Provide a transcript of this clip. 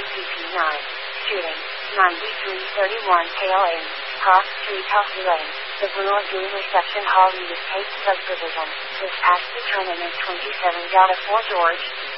CP9. Shooting, 9331 KLA, Cross Street, Healthy Lane, the Blue Lagoon Reception Hall needed case supervision. This past the tournament 27.4 George.